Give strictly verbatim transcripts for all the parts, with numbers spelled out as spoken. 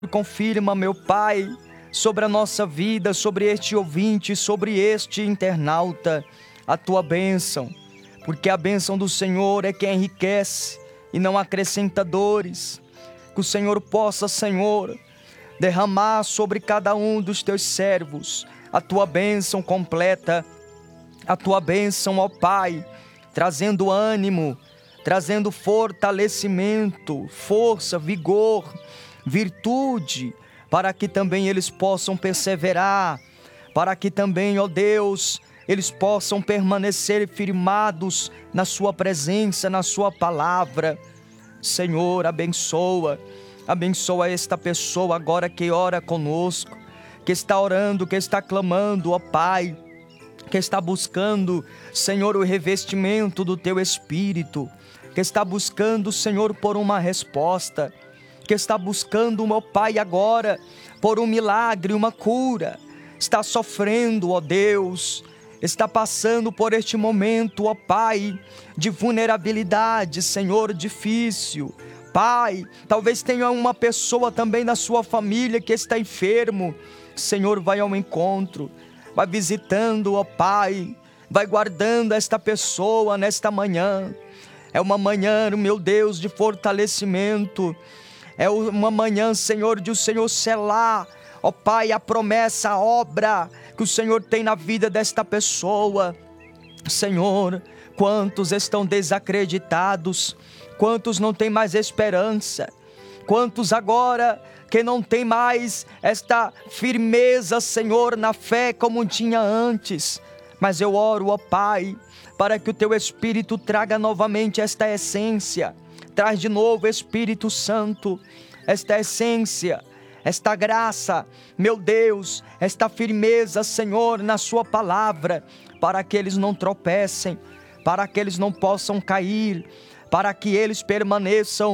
Confirma, meu Pai, sobre a nossa vida, sobre este ouvinte, sobre este internauta, a tua bênção, porque a bênção do Senhor é quem enriquece e não acrescenta dores. Que o Senhor possa, Senhor, derramar sobre cada um dos teus servos a tua bênção completa, a tua bênção, ó Pai, trazendo ânimo, trazendo fortalecimento, força, vigor, virtude, para que também eles possam perseverar, para que também, ó Deus, eles possam permanecer firmados na sua presença, na sua palavra. Senhor, abençoa, abençoa esta pessoa agora que ora conosco, que está orando, que está clamando, ó Pai, que está buscando, Senhor, o revestimento do Teu Espírito, que está buscando, Senhor, por uma resposta, que está buscando, meu Pai, agora, por um milagre, uma cura, está sofrendo, ó Deus, está passando por este momento, ó Pai, de vulnerabilidade, Senhor, difícil. Pai, talvez tenha uma pessoa também na sua família que está enfermo. Senhor, vai ao encontro, vai visitando, ó Pai, vai guardando esta pessoa nesta manhã. É uma manhã, meu Deus, de fortalecimento. É uma manhã, Senhor, de o Senhor selar, ó Pai, a promessa, a obra que o Senhor tem na vida desta pessoa. Senhor, quantos estão desacreditados, quantos não têm mais esperança, quantos agora que não tem mais esta firmeza, Senhor, na fé como tinha antes. Mas eu oro, ó Pai, para que o Teu Espírito traga novamente esta essência. Traz de novo, Espírito Santo, esta essência, esta graça, meu Deus, esta firmeza, Senhor, na Sua palavra, para que eles não tropecem, para que eles não possam cair, para que eles permaneçam,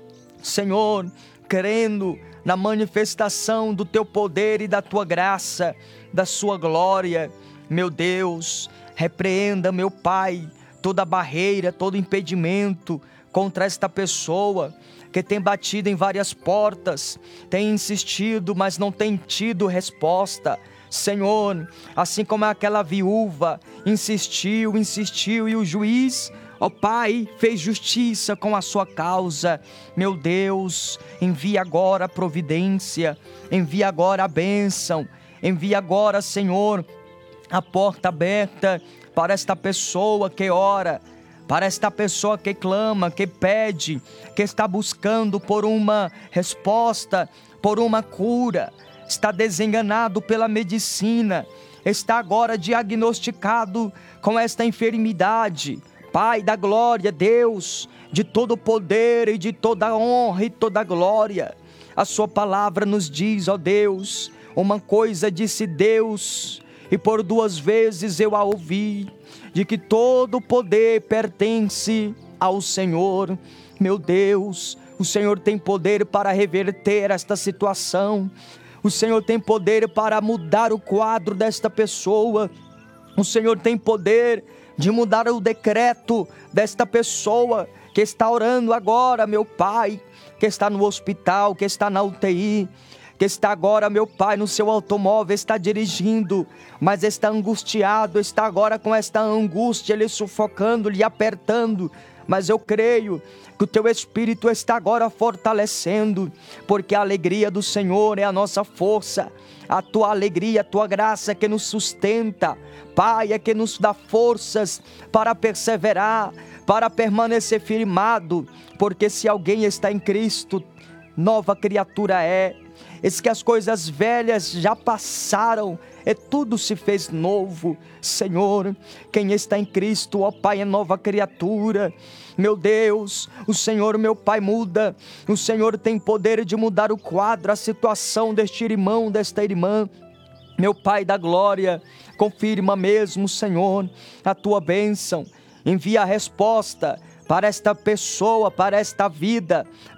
Senhor, crendo na manifestação do Teu poder e da Tua graça, da Sua glória. Meu Deus, repreenda, meu Pai, toda barreira, todo impedimento contra esta pessoa que tem batido em várias portas, tem insistido, mas não tem tido resposta. Senhor, assim como aquela viúva insistiu, insistiu e o juiz, ó Pai, fez justiça com a sua causa. Meu Deus, envia agora a providência, envia agora a bênção, envia agora, Senhor, a porta aberta para esta pessoa que ora, para esta pessoa que clama, que pede, que está buscando por uma resposta, por uma cura, está desenganado pela medicina, está agora diagnosticado com esta enfermidade. Pai da glória, Deus, de todo o poder e de toda honra e toda glória, a Sua palavra nos diz, ó Deus, uma coisa disse Deus, e por duas vezes eu a ouvi, de que todo o poder pertence ao Senhor. Meu Deus, o Senhor tem poder para reverter esta situação, o Senhor tem poder para mudar o quadro desta pessoa, o Senhor tem poder de mudar o decreto desta pessoa que está orando agora, meu Pai, que está no hospital, que está na U T I, que está agora, meu Pai, no seu automóvel, está dirigindo, mas está angustiado, está agora com esta angústia, lhe sufocando, lhe apertando. Mas eu creio que o Teu Espírito está agora fortalecendo, porque a alegria do Senhor é a nossa força, a Tua alegria, a Tua graça é que nos sustenta, Pai, é que nos dá forças para perseverar, para permanecer firmado, porque se alguém está em Cristo, nova criatura é. Eis que as coisas velhas já passaram e tudo se fez novo. Senhor, quem está em Cristo, ó Pai, é nova criatura. Meu Deus, o Senhor, meu Pai, muda. O Senhor tem poder de mudar o quadro, a situação deste irmão, desta irmã. Meu Pai da glória, confirma mesmo, Senhor, a Tua bênção. Envia a resposta para esta pessoa, para esta vida.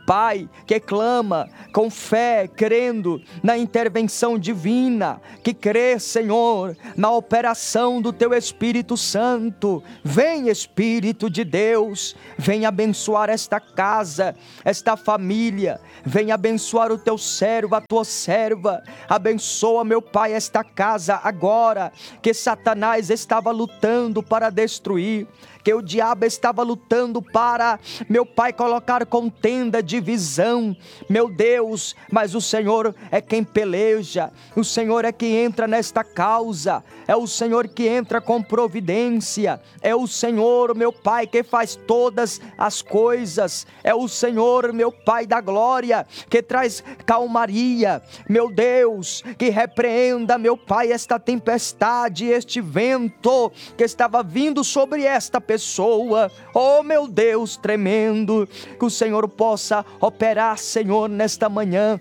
Pai, que clama com fé, crendo na intervenção divina, que crê, Senhor, na operação do Teu Espírito Santo. Vem, Espírito de Deus, vem abençoar esta casa, esta família, vem abençoar o Teu servo, a Tua serva. Abençoa, meu Pai, esta casa agora, que Satanás estava lutando para destruir, que o diabo estava lutando para, meu Pai, colocar contenda, divisão, meu Deus, mas o Senhor é quem peleja, o Senhor é quem entra nesta causa, é o Senhor que entra com providência, é o Senhor, meu Pai, que faz todas as coisas, é o Senhor, meu Pai da glória, que traz calmaria, meu Deus, que repreenda, meu Pai, esta tempestade, este vento que estava vindo sobre esta pessoa. Oh, meu Deus tremendo, que o Senhor possa operar, Senhor, nesta manhã,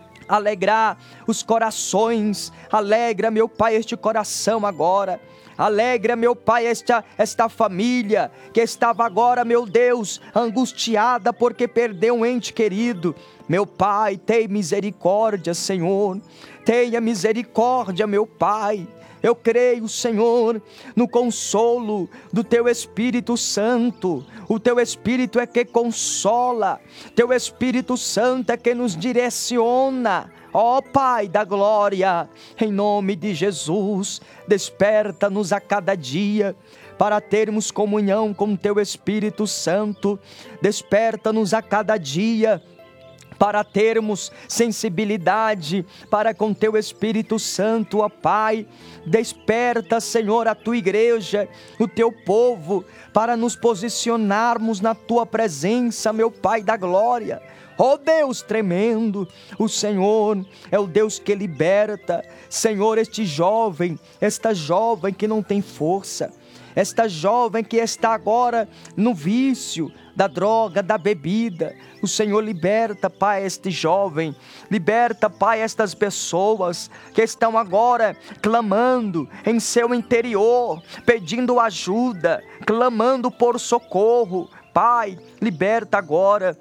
alegrar os corações. Alegra, meu Pai, este coração agora. Alegra, meu Pai, esta, esta família que estava agora, meu Deus, angustiada porque perdeu um ente querido. Meu Pai, tenha misericórdia, Senhor. Tenha misericórdia, meu Pai. Eu creio, Senhor, no consolo do Teu Espírito Santo. O Teu Espírito é que consola, Teu Espírito Santo é que nos direciona. Ó Pai da glória, em nome de Jesus, desperta-nos a cada dia para termos comunhão com Teu Espírito Santo. Desperta-nos a cada dia para termos sensibilidade para com Teu Espírito Santo, ó Pai. Desperta, Senhor, a Tua igreja, o Teu povo, para nos posicionarmos na Tua presença, meu Pai da glória. Ó Deus tremendo, o Senhor é o Deus que liberta. Senhor, este jovem, esta jovem que não tem força, esta jovem que está agora no vício da droga, da bebida, o Senhor liberta, Pai, este jovem, liberta, Pai, estas pessoas que estão agora clamando em seu interior, pedindo ajuda, clamando por socorro. Pai, liberta agora,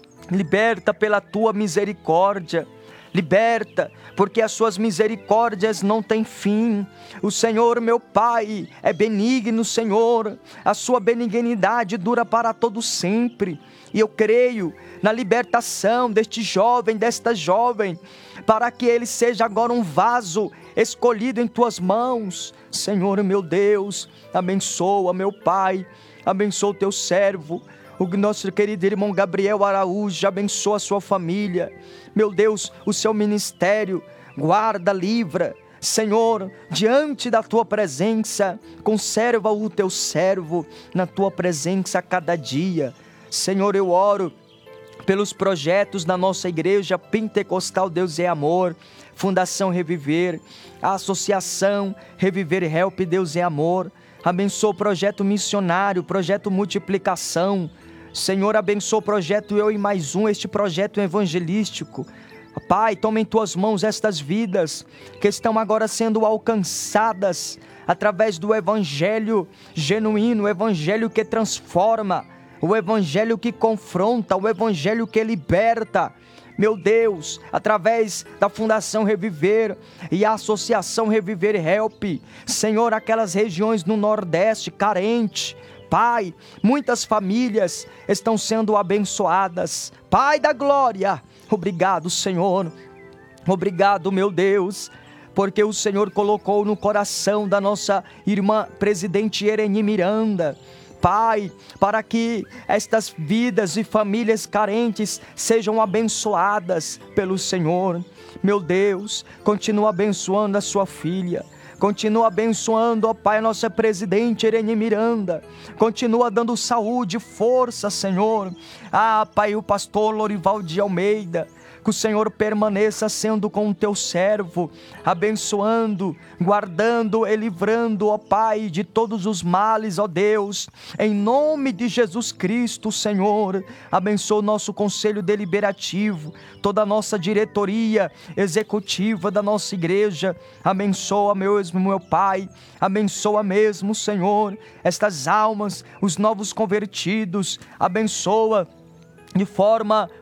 liberta pela Tua misericórdia. Liberta, porque as Suas misericórdias não têm fim. O Senhor, meu Pai, é benigno, Senhor. A Sua benignidade dura para todo sempre. E eu creio na libertação deste jovem, desta jovem, para que ele seja agora um vaso escolhido em Tuas mãos. Senhor, meu Deus, abençoa, meu Pai, abençoa o Teu servo, o nosso querido irmão Gabriel Araújo, abençoa a sua família. Meu Deus, o seu ministério, guarda, livra. Senhor, diante da Tua presença, conserva o Teu servo na Tua presença a cada dia. Senhor, eu oro pelos projetos da nossa igreja Pentecostal Deus é Amor, Fundação Reviver, a Associação Reviver Help Deus é Amor. Abençoa o projeto missionário, projeto multiplicação. Senhor, abençoa o projeto Eu e Mais Um, este projeto evangelístico. Pai, toma em Tuas mãos estas vidas que estão agora sendo alcançadas através do evangelho genuíno, o evangelho que transforma, o evangelho que confronta, o evangelho que liberta. Meu Deus, através da Fundação Reviver e a Associação Reviver Help, Senhor, aquelas regiões no Nordeste carente, Pai, muitas famílias estão sendo abençoadas. Pai da glória, obrigado, Senhor, obrigado, meu Deus, porque o Senhor colocou no coração da nossa irmã presidente Ereni Miranda, Pai, para que estas vidas e famílias carentes sejam abençoadas pelo Senhor. Meu Deus, continua abençoando a sua filha. Continua abençoando, ó Pai, a nossa presidente Ereni Miranda. Continua dando saúde, força, Senhor. Ah, Pai, o pastor Lorival de Almeida. Que o Senhor permaneça sendo com o Teu servo, abençoando, guardando e livrando, ó Pai, de todos os males, ó Deus. Em nome de Jesus Cristo, Senhor, abençoa o nosso conselho deliberativo, toda a nossa diretoria executiva da nossa igreja. Abençoa mesmo, meu Pai, abençoa mesmo, Senhor, estas almas, os novos convertidos. Abençoa de forma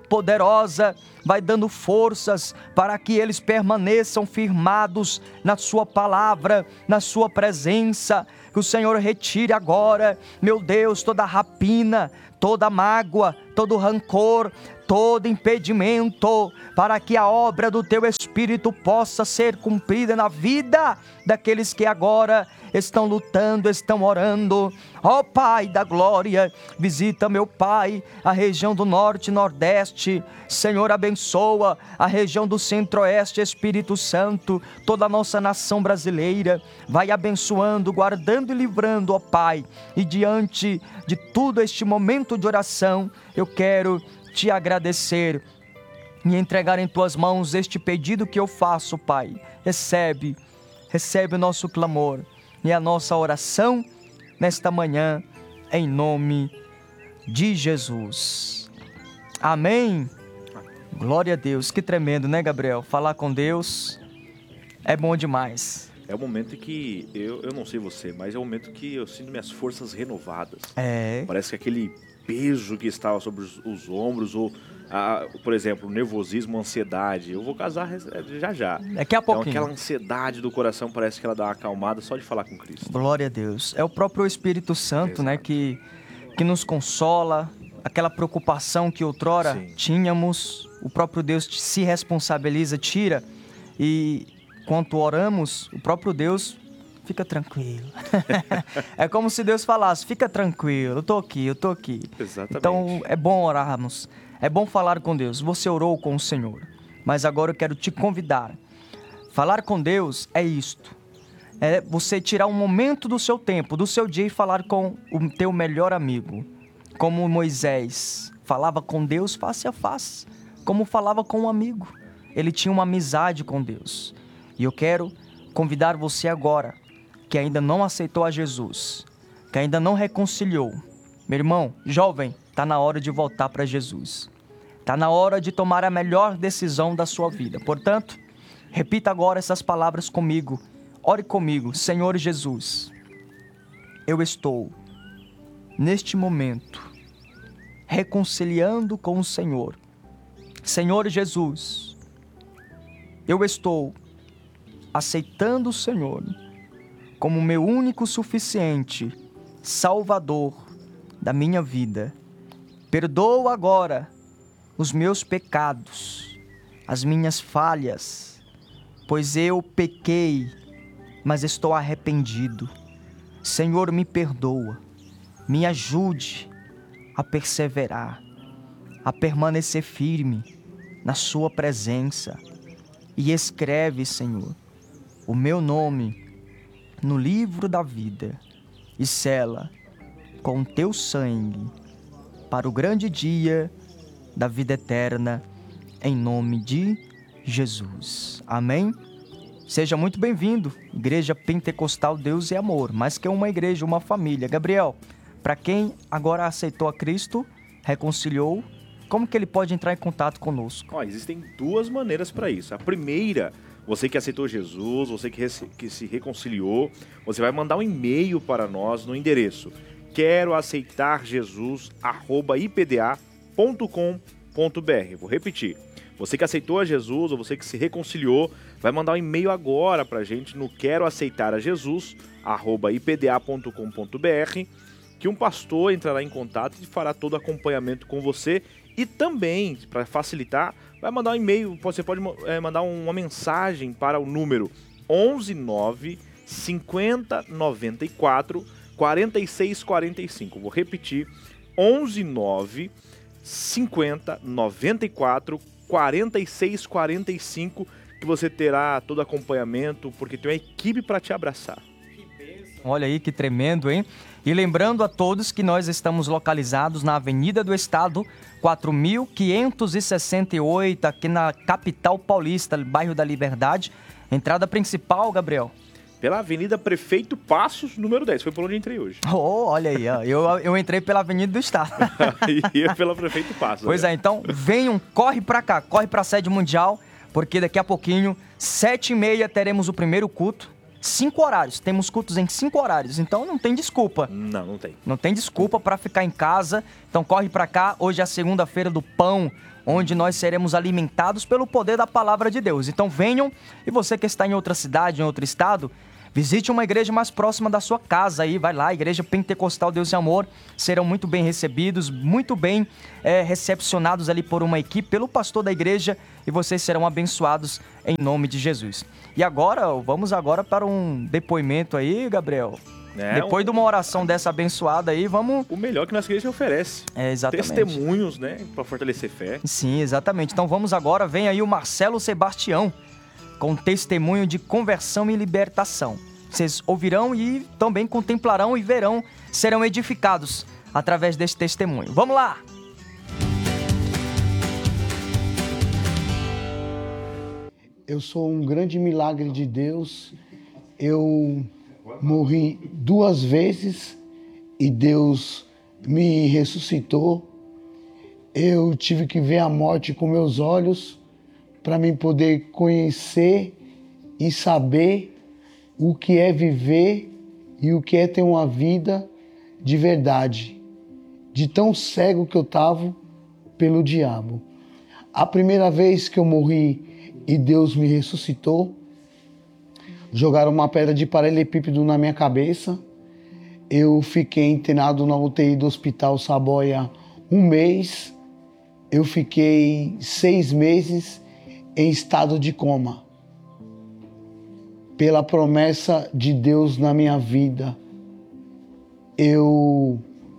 poderosa, vai dando forças para que eles permaneçam firmados na sua palavra, na sua presença. Que o Senhor retire agora, meu Deus, toda rapina, toda mágoa, todo rancor, todo impedimento, para que a obra do Teu Espírito possa ser cumprida na vida daqueles que agora estão lutando, estão orando. Ó Pai da glória, visita, meu Pai, a região do norte e nordeste. Senhor, abençoa a região do centro-oeste, Espírito Santo, toda a nossa nação brasileira. Vai abençoando, guardando e livrando, ó Pai. E diante de todo este momento de oração, eu quero Te agradecer e entregar em Tuas mãos este pedido que eu faço, Pai. Recebe, recebe o nosso clamor e a nossa oração nesta manhã, em nome de Jesus. Amém. Glória a Deus. Que tremendo, né, Gabriel? Falar com Deus é bom demais. É o momento em que, eu, eu não sei você, mas é o momento que eu sinto minhas forças renovadas. É. Parece que aquele peso que estava sobre os, os ombros, ou, a, por exemplo, o nervosismo, a ansiedade. Eu vou casar já já. Daqui a pouquinho. Então aquela ansiedade do coração parece que ela dá uma acalmada só de falar com Cristo. Glória a Deus. É o próprio Espírito Santo, Exato. né, que, que nos consola. Aquela preocupação que outrora Sim. tínhamos, o próprio Deus se responsabiliza, tira. E quanto oramos, o próprio Deus fica tranquilo. É como se Deus falasse, fica tranquilo, eu tô aqui, eu tô aqui. Exatamente. Então é bom orarmos, é bom falar com Deus. Você orou com o Senhor, mas agora eu quero te convidar. Falar com Deus é isto. É você tirar um momento do seu tempo, do seu dia e falar com o teu melhor amigo. Como Moisés falava com Deus face a face, como falava com um amigo. Ele tinha uma amizade com Deus. E eu quero convidar você agora, que ainda não aceitou a Jesus, que ainda não reconciliou. Meu irmão, jovem, está na hora de voltar para Jesus. Está na hora de tomar a melhor decisão da sua vida. Portanto, repita agora essas palavras comigo. Ore comigo. Senhor Jesus, eu estou, neste momento, reconciliando com o Senhor. Senhor Jesus, eu estou aceitando o Senhor como meu único suficiente Salvador da minha vida. Perdoa agora os meus pecados, as minhas falhas, pois eu pequei, mas estou arrependido. Senhor, me perdoa, me ajude a perseverar, a permanecer firme na sua presença e escreve, Senhor, o meu nome no livro da vida e sela com teu sangue para o grande dia da vida eterna, em nome de Jesus. Amém? Seja muito bem-vindo, Igreja Pentecostal Deus e Amor, mais que uma igreja, uma família. Gabriel, para quem agora aceitou a Cristo, reconciliou, como que ele pode entrar em contato conosco? Ó, existem duas maneiras para isso. A primeira, você que aceitou Jesus, você que, que se reconciliou, você vai mandar um e-mail para nós no endereço quero aceitar Jesus arroba i p d a ponto com ponto b r. Vou repetir. Você que aceitou a Jesus ou você que se reconciliou, vai mandar um e-mail agora para a gente no quero aceitar a Jesus arroba i p d a ponto com ponto b r, que um pastor entrará em contato e fará todo o acompanhamento com você. E também, para facilitar, vai mandar um e-mail, você pode é, mandar uma mensagem para o número onze nove cinquenta noventa e quatro quarenta e seis quarenta e cinco. Vou repetir, onze nove cinquenta noventa e quatro quarenta e seis quarenta e cinco, que você terá todo acompanhamento, porque tem uma equipe para te abraçar. Olha aí que tremendo, hein? E lembrando a todos que nós estamos localizados na Avenida do Estado, quatro mil quinhentos e sessenta e oito, aqui na capital paulista, bairro da Liberdade. Entrada principal, Gabriel? Pela Avenida Prefeito Passos, número dez. Foi por onde eu entrei hoje. Oh, olha aí, ó. Eu, eu entrei pela Avenida do Estado. E é pela Prefeito Passos. Pois é, então venham, corre pra cá, corre pra sede mundial, porque daqui a pouquinho, sete e meia, teremos o primeiro culto. cinco horários. Temos cultos em cinco horários, então não tem desculpa. Não, não tem. Não tem desculpa para ficar em casa. Então corre para cá. Hoje é a segunda-feira do pão, onde nós seremos alimentados pelo poder da palavra de Deus. Então venham, e você que está em outra cidade, em outro estado, visite uma igreja mais próxima da sua casa aí, vai lá, Igreja Pentecostal Deus e Amor, serão muito bem recebidos, muito bem é, recepcionados ali por uma equipe, pelo pastor da igreja, e vocês serão abençoados em nome de Jesus. E agora, vamos agora para um depoimento aí, Gabriel. É, Depois um... de uma oração dessa abençoada aí, vamos... O melhor que nossa igreja oferece. É, exatamente. Testemunhos, né, para fortalecer fé. Sim, exatamente. Então vamos agora, vem aí o Marcelo Sebastião, com testemunho de conversão e libertação. Vocês ouvirão e também contemplarão e verão, serão edificados através desse testemunho. Vamos lá! Eu sou um grande milagre de Deus. Eu morri duas vezes e Deus me ressuscitou. Eu tive que ver a morte com meus olhos para mim poder conhecer e saber o que é viver e o que é ter uma vida de verdade, de tão cego que eu estava pelo diabo. A primeira vez que eu morri e Deus me ressuscitou, jogaram uma pedra de paralelepípedo na minha cabeça. Eu fiquei internado na U T I do Hospital Saboia um mês. Eu fiquei seis meses em estado de coma. Pela promessa de Deus na minha vida, eu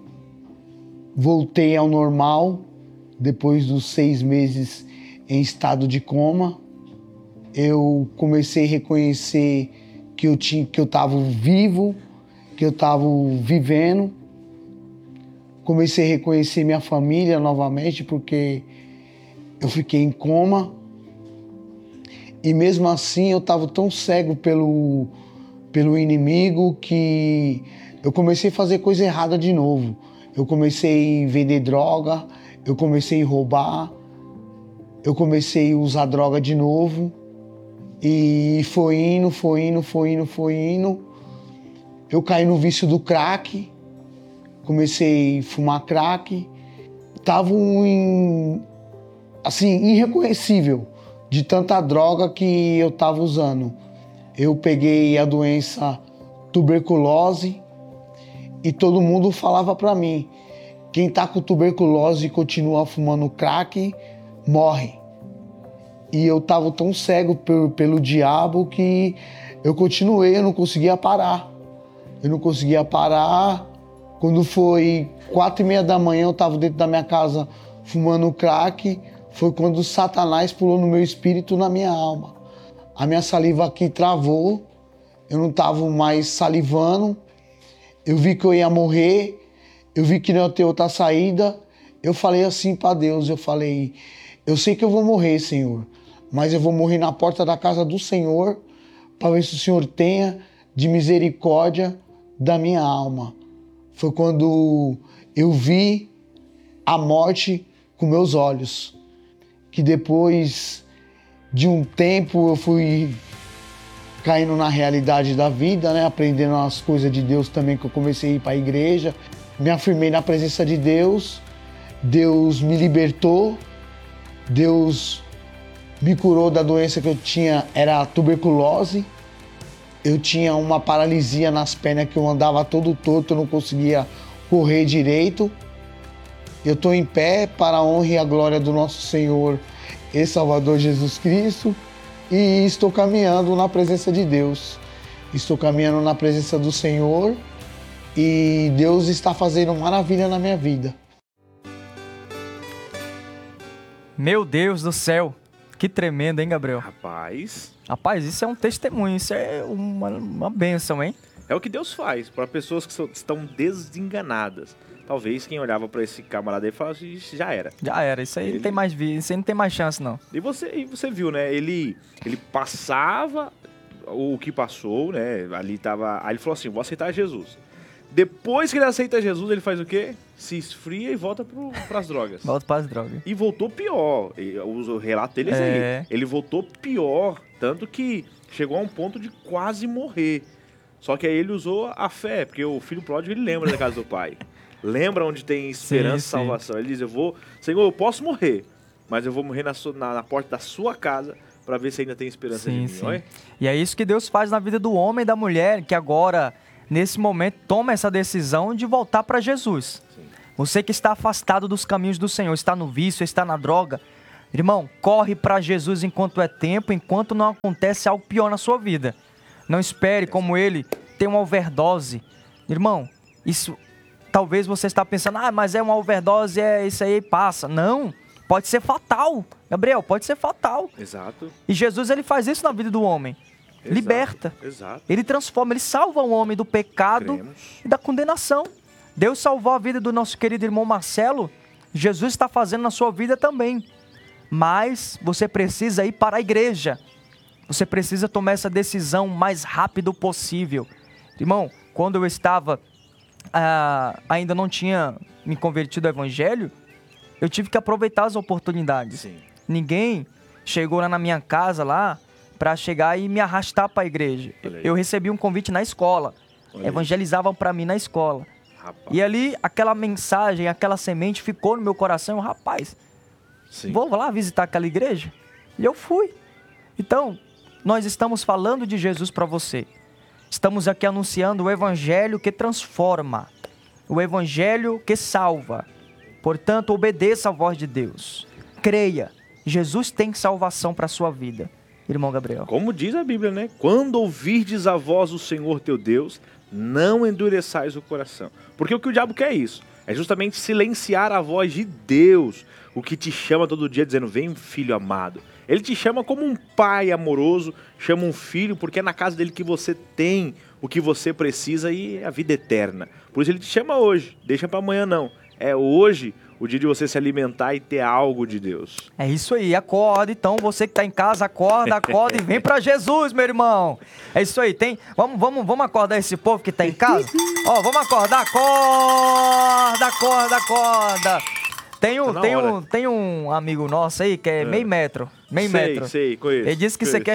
voltei ao normal depois dos seis meses em estado de coma. Eu comecei a reconhecer que eu tinha, que eu estava vivo, que eu estava vivendo. Comecei a reconhecer minha família novamente, porque eu fiquei em coma. E mesmo assim eu estava tão cego pelo, pelo inimigo que eu comecei a fazer coisa errada de novo. Eu comecei a vender droga, eu comecei a roubar, eu comecei a usar droga de novo. E foi indo, foi indo, foi indo, foi indo. Eu caí no vício do crack, comecei a fumar crack. Tava um, assim, irreconhecível de tanta droga que eu tava usando. Eu peguei a doença tuberculose e todo mundo falava para mim: quem tá com tuberculose e continua fumando crack, morre. E eu tava tão cego pelo, pelo diabo que eu continuei, eu não conseguia parar. Eu não conseguia parar. Quando foi quatro e meia da manhã, eu tava dentro da minha casa fumando crack. Foi quando Satanás pulou no meu espírito, na minha alma. A minha saliva aqui travou. Eu não tava mais salivando. Eu vi que eu ia morrer. Eu vi que não ia ter outra saída. Eu falei assim para Deus, eu falei: eu sei que eu vou morrer, Senhor, mas eu vou morrer na porta da casa do Senhor, para ver se o Senhor tenha de misericórdia da minha alma. Foi quando eu vi a morte com meus olhos, que depois de um tempo eu fui caindo na realidade da vida, né? Aprendendo as coisas de Deus também, que eu comecei a ir para a igreja, me afirmei na presença de Deus, Deus me libertou, Deus me curou da doença que eu tinha, era a tuberculose. Eu tinha uma paralisia nas pernas, que eu andava todo torto, eu não conseguia correr direito. Eu estou em pé para a honra e a glória do nosso Senhor e Salvador Jesus Cristo, e estou caminhando na presença de Deus. Estou caminhando na presença do Senhor e Deus está fazendo maravilha na minha vida. Meu Deus do céu! Que tremendo, hein, Gabriel? Rapaz... Rapaz, isso é um testemunho, isso é uma, uma bênção, hein? É o que Deus faz para pessoas que estão desenganadas. Talvez quem olhava para esse camarada aí falasse: já era. Já era, isso aí ele... não tem mais vida, isso aí não tem mais chance, não. E você, e você viu, né? Ele, ele passava o que passou, né? Ali tava. Aí ele falou assim: vou aceitar Jesus. Depois que ele aceita Jesus, ele faz o quê? Se esfria e volta para as drogas. Volta para as drogas. E voltou pior. O relato dele é esse É. aí. Ele voltou pior, tanto que chegou a um ponto de quase morrer. Só que aí ele usou a fé, porque o filho pródigo, ele lembra da casa do pai. Lembra onde tem esperança e sim. salvação. Ele diz, eu vou... Senhor, eu posso morrer, mas eu vou morrer na, sua, na, na porta da sua casa para ver se ainda tem esperança Sim, de mim. sim. Olha. E é isso que Deus faz na vida do homem e da mulher, que agora, nesse momento, toma essa decisão de voltar para Jesus. Sim. Você que está afastado dos caminhos do Senhor, está no vício, está na droga, irmão, corre para Jesus enquanto é tempo, enquanto não acontece algo pior na sua vida. Não espere como ele ter uma overdose. Irmão, isso talvez você está pensando, ah, mas é uma overdose, é isso aí, passa. Não, pode ser fatal. Gabriel, pode ser fatal. Exato. E Jesus, ele faz isso na vida do homem. Exato. Liberta. Exato. Ele transforma, ele salva o homem do pecado Cremos. e da condenação. Deus salvou a vida do nosso querido irmão Marcelo. Jesus está fazendo na sua vida também. Mas você precisa ir para a igreja. Você precisa tomar essa decisão o mais rápido possível. Irmão, quando eu estava, ah, ainda não tinha me convertido ao evangelho, eu tive que aproveitar as oportunidades. Sim. Ninguém chegou lá na minha casa lá para chegar e me arrastar para a igreja. Olha aí. Eu recebi um convite na escola. Olha aí. Evangelizavam para mim na escola. Rapaz. E ali, aquela mensagem, aquela semente ficou no meu coração. Rapaz, Sim. vou lá visitar aquela igreja? E eu fui. Então, nós estamos falando de Jesus para você. Estamos aqui anunciando o evangelho que transforma. O evangelho que salva. Portanto, obedeça a voz de Deus. Creia. Jesus tem salvação para a sua vida. Irmão Gabriel. Como diz a Bíblia, né? Quando ouvirdes a voz do Senhor teu Deus, não endureçais o coração. Porque o que o diabo quer é isso. É justamente silenciar a voz de Deus. O que te chama todo dia dizendo, vem filho amado. Ele te chama como um pai amoroso, chama um filho, porque é na casa dele que você tem o que você precisa e é a vida eterna. Por isso ele te chama hoje, deixa para amanhã não. É hoje o dia de você se alimentar e ter algo de Deus. É isso aí, acorda então, você que está em casa, acorda, acorda e vem para Jesus, meu irmão. É isso aí, tem, vamos, vamos, vamos acordar esse povo que está em casa? Ó, vamos acordar, acorda, acorda, acorda. Tem um, Tá na tem, hora. um, tem um amigo nosso aí que é, É. meio metro, meio sei, metro. Sei, conheço. Ele disse que você conheço. quer